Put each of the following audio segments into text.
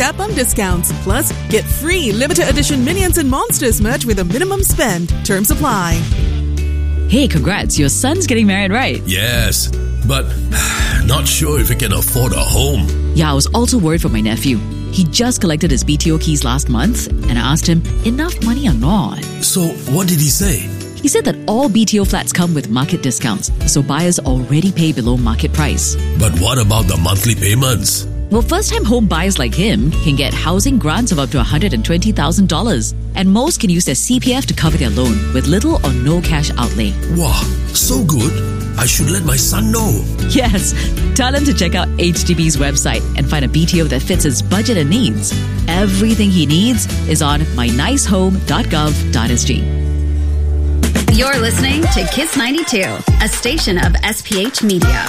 Capcom discounts. Plus, get free limited edition Minions and Monsters merch with a minimum spend. Terms apply. Hey, congrats. Your son's getting married, right? Yes, but not sure if he can afford a home. Yeah, I was also worried for my nephew. He just collected his BTO keys last month, and I asked him, enough money or not? So, what did he say? He said that all BTO flats come with market discounts, so buyers already pay below market price. But what about the monthly payments? Well, first-time home buyers like him can get housing grants of up to $120,000, and most can use their CPF to cover their loan with little or no cash outlay. Wow, so good. I should let my son know. Yes, tell him to check out HDB's website and find a BTO that fits his budget and needs. Everything he needs is on mynicehome.gov.sg. You're listening to Kiss 92, a station of SPH Media.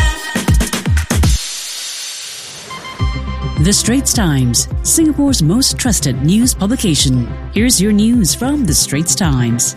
The Straits Times, Singapore's most trusted news publication. Here's your news from The Straits Times.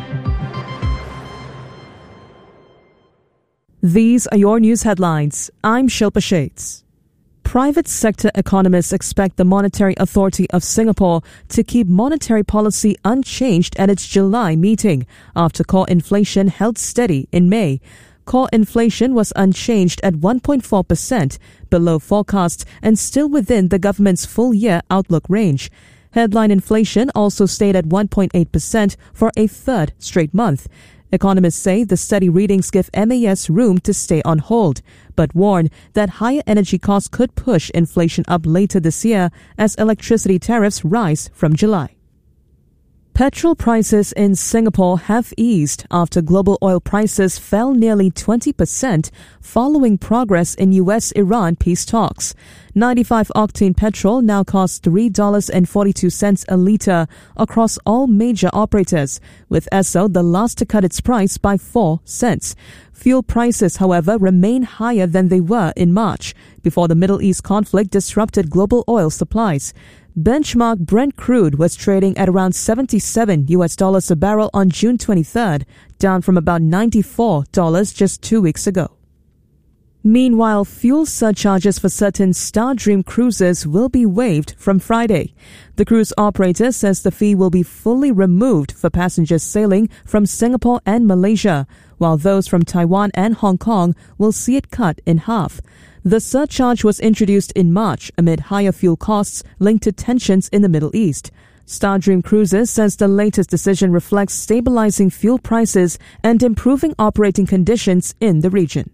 These are your news headlines. I'm Shilpa Shades. Private sector economists expect the Monetary Authority of Singapore to keep monetary policy unchanged at its July meeting after core inflation held steady in May. Core inflation was unchanged at 1.4%, below forecast and still within the government's full-year outlook range. Headline inflation also stayed at 1.8% for a third straight month. Economists say the steady readings give MAS room to stay on hold, but warn that higher energy costs could push inflation up later this year as electricity tariffs rise from July. Petrol prices in Singapore have eased after global oil prices fell nearly 20% following progress in US-Iran peace talks. 95-octane petrol now costs $3.42 a litre across all major operators, with Esso the last to cut its price by 4 cents. Fuel prices, however, remain higher than they were in March, before the Middle East conflict disrupted global oil supplies. Benchmark Brent crude was trading at around $77 a barrel on June 23rd, down from about $94 just 2 weeks ago. Meanwhile, fuel surcharges for certain Stardream cruises will be waived from Friday. The cruise operator says the fee will be fully removed for passengers sailing from Singapore and Malaysia, while those from Taiwan and Hong Kong will see it cut in half. The surcharge was introduced in March amid higher fuel costs linked to tensions in the Middle East. Stardream Cruises says the latest decision reflects stabilizing fuel prices and improving operating conditions in the region.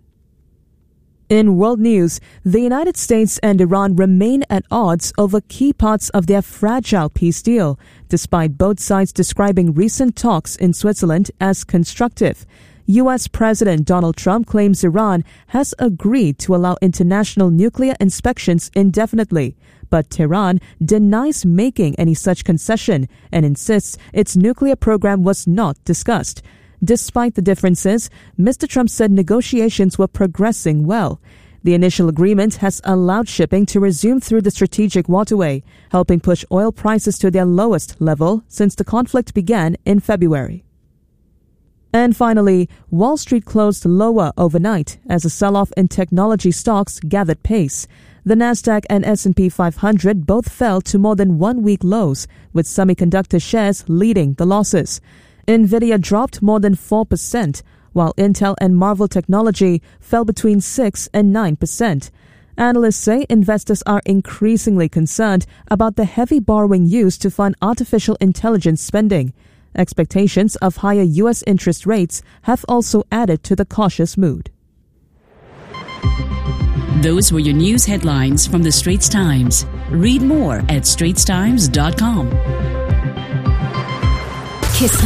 In world news, the United States and Iran remain at odds over key parts of their fragile peace deal, despite both sides describing recent talks in Switzerland as constructive. U.S. President Donald Trump claims Iran has agreed to allow international nuclear inspections indefinitely, but Tehran denies making any such concession and insists its nuclear program was not discussed. Despite the differences, Mr. Trump said negotiations were progressing well. The initial agreement has allowed shipping to resume through the strategic waterway, helping push oil prices to their lowest level since the conflict began in February. And finally, Wall Street closed lower overnight as a sell-off in technology stocks gathered pace. The Nasdaq and S&P 500 both fell to more than 1 week lows, with semiconductor shares leading the losses. Nvidia dropped more than 4%, while Intel and Marvell Technology fell between 6 and 9%. Analysts say investors are increasingly concerned about the heavy borrowing used to fund artificial intelligence spending. Expectations of higher U.S. interest rates have also added to the cautious mood. Those were your news headlines from The Straits Times. Read more at straitstimes.com. Kiss